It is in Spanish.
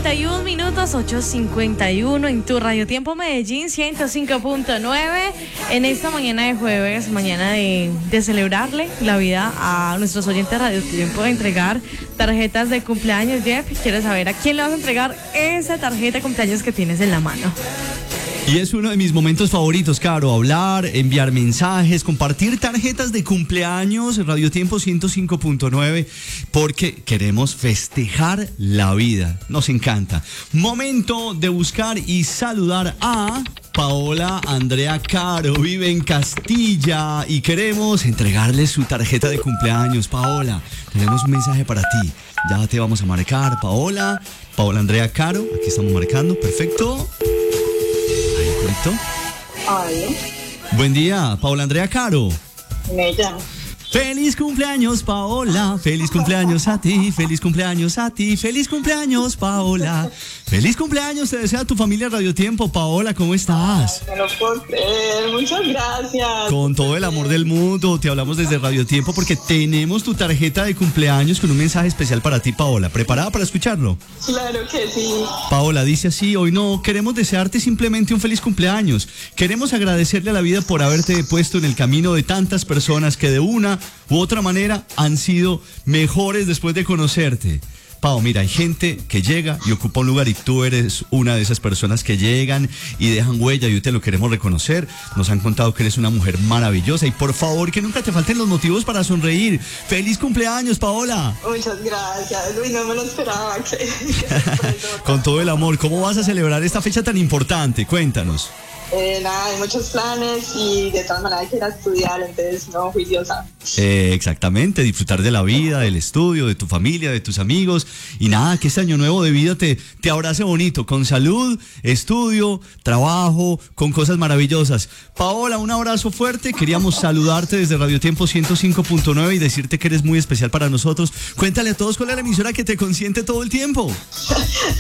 8:51, 8:51 en tu Radio Tiempo Medellín 105.9 en esta mañana de jueves, mañana de celebrarle la vida a nuestros oyentes de Radio Tiempo, de entregar tarjetas de cumpleaños. Jeff, quiero saber a quién le vas a entregar esa tarjeta de cumpleaños que tienes en la mano. Y es uno de mis momentos favoritos, Caro, hablar, enviar mensajes, compartir tarjetas de cumpleaños, Radio Tiempo 105.9, porque queremos festejar la vida, nos encanta. Momento de buscar y saludar a Paola Andrea Caro, vive en Castilla y queremos entregarle su tarjeta de cumpleaños. Paola, tenemos un mensaje para ti, ya te vamos a marcar, Paola Andrea Caro, aquí estamos marcando, perfecto. Hola. Buen día, Paola Andrea Caro. Mella. Feliz cumpleaños, Paola. Feliz cumpleaños a ti. Feliz cumpleaños a ti. Feliz cumpleaños, Paola. Feliz cumpleaños, te desea tu familia Radio Tiempo. Paola, ¿cómo estás? No lo puedo creer, muchas gracias. Con todo el amor del mundo, te hablamos desde Radio Tiempo porque tenemos tu tarjeta de cumpleaños con un mensaje especial para ti, Paola. ¿Preparada para escucharlo? Claro que sí. Paola, dice así: hoy no queremos desearte simplemente un feliz cumpleaños. Queremos agradecerle a la vida por haberte puesto en el camino de tantas personas que de una u otra manera han sido mejores después de conocerte. Pao, mira, hay gente que llega y ocupa un lugar y tú eres una de esas personas que llegan y dejan huella y hoy te lo queremos reconocer. Nos han contado que eres una mujer maravillosa y por favor que nunca te falten los motivos para sonreír. ¡Feliz cumpleaños, Paola! Muchas gracias, Uy, no me lo esperaba. Con todo el amor, ¿cómo vas a celebrar esta fecha tan importante? Cuéntanos. Nada, hay muchos planes y de todas maneras quiero estudiar, entonces no, juiciosa. Exactamente, disfrutar de la vida, del estudio, de tu familia, de tus amigos y nada, que este año nuevo de vida te abrace bonito, con salud, estudio, trabajo, con cosas maravillosas. Paola, un abrazo fuerte, queríamos saludarte desde Radio Tiempo 105.9 y decirte que eres muy especial para nosotros. Cuéntale a todos cuál es la emisora que te consiente todo el tiempo.